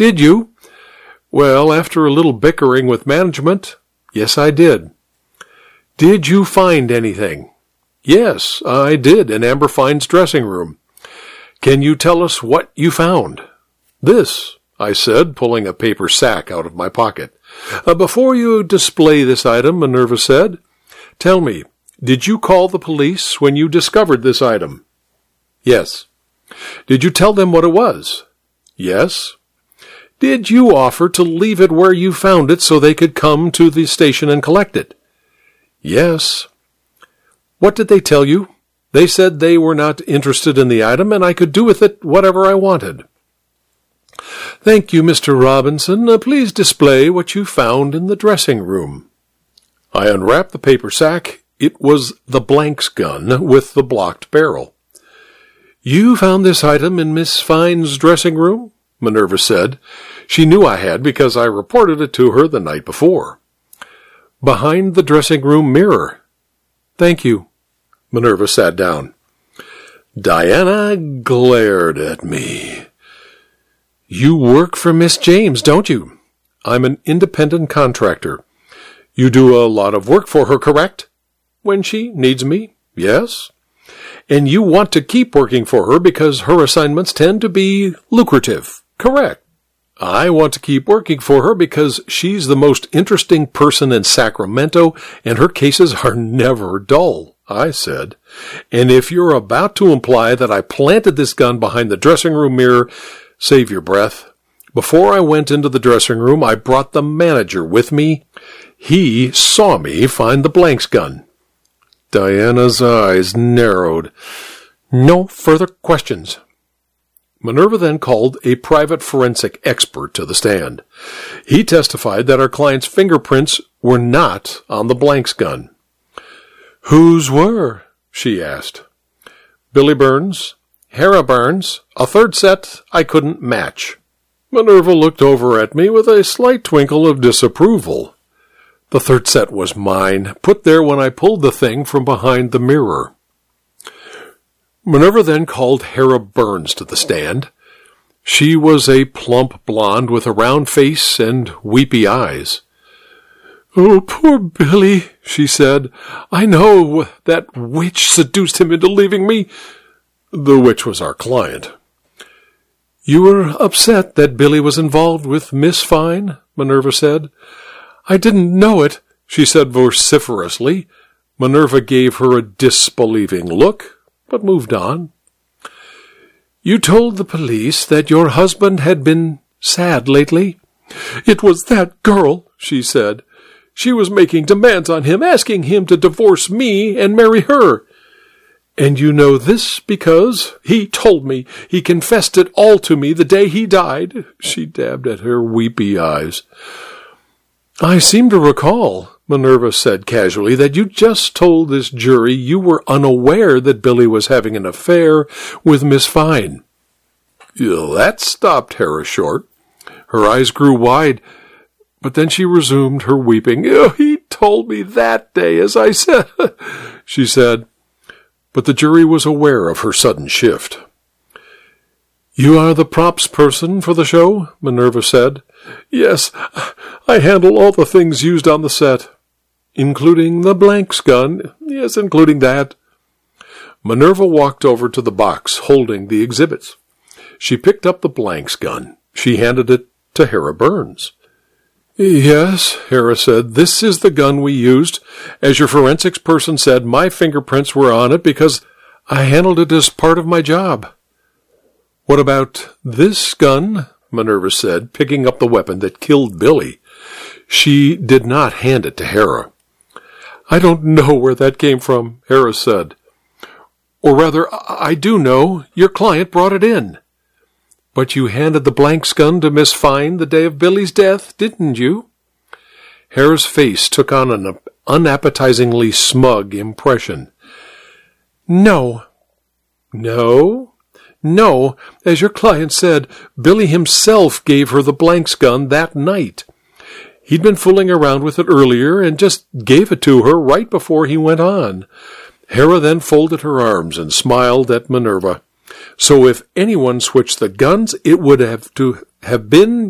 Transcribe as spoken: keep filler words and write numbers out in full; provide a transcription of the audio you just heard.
Did you? Well, after a little bickering with management, yes, I did. Did you find anything? Yes, I did, in Amber Fine's dressing room. Can you tell us what you found? This, I said, pulling a paper sack out of my pocket. Uh, before you display this item, Minerva said, tell me, did you call the police when you discovered this item? Yes. Did you tell them what it was? Yes. Did you offer to leave it where you found it so they could come to the station and collect it? Yes. What did they tell you? They said they were not interested in the item and I could do with it whatever I wanted. Thank you, Mister Robinson. Uh, please display what you found in the dressing room. I unwrapped the paper sack. It was the Blanks gun with the blocked barrel. You found this item in Miss Fine's dressing room? Minerva said. She knew I had because I reported it to her the night before. Behind the dressing room mirror. Thank you. Minerva sat down. Diana glared at me. You work for Miss James, don't you? I'm an independent contractor. You do a lot of work for her, correct? When she needs me, yes. And you want to keep working for her because her assignments tend to be lucrative, correct? I want to keep working for her because she's the most interesting person in Sacramento and her cases are never dull, I said. And if you're about to imply that I planted this gun behind the dressing room mirror, save your breath. Before I went into the dressing room, I brought the manager with me. He saw me find the Blanks gun. Diana's eyes narrowed. No further questions. Minerva then called a private forensic expert to the stand. He testified that our client's fingerprints were not on the Blanks gun. Whose were? She asked. Billy Burns, Hera Burns, a third set I couldn't match. Minerva looked over at me with a slight twinkle of disapproval. The third set was mine, put there when I pulled the thing from behind the mirror. Minerva then called Hera Burns to the stand. She was a plump blonde with a round face and weepy eyes. Oh, poor Billy, she said. I know that witch seduced him into leaving me. The witch was our client. You were upset that Billy was involved with Miss Fine? Minerva said. I didn't know it, she said vociferously. Minerva gave her a disbelieving look, but moved on. You told the police that your husband had been sad lately? It was that girl, she said. She was making demands on him, asking him to divorce me and marry her. And you know this because he told me. He confessed it all to me the day he died. She dabbed at her weepy eyes. I seem to recall, Minerva said casually, that you just told this jury you were unaware that Billy was having an affair with Miss Fine. That stopped Hera short. Her eyes grew wide, but then she resumed her weeping. Oh, he told me that day, as I said, she said. But the jury was aware of her sudden shift. You are the props person for the show? Minerva said. Yes, I handle all the things used on the set, including the Blanks gun. Yes, including that. Minerva walked over to the box, holding the exhibits. She picked up the Blanks gun. She handed it to Hera Burns. Yes, Hera said, this is the gun we used. As your forensics person said, my fingerprints were on it because I handled it as part of my job. What about this gun? Minerva said, picking up the weapon that killed Billy. She did not hand it to Hera. I don't know where that came from, Hera said. Or rather, I do know. Your client brought it in. But you handed the Blanks gun to Miss Fine the day of Billy's death, didn't you? Hera's face took on an unappetizingly smug impression. No. No? No, as your client said, Billy himself gave her the Blanks gun that night. He'd been fooling around with it earlier and just gave it to her right before he went on. Hera then folded her arms and smiled at Minerva. So if anyone switched the guns, it would have to have been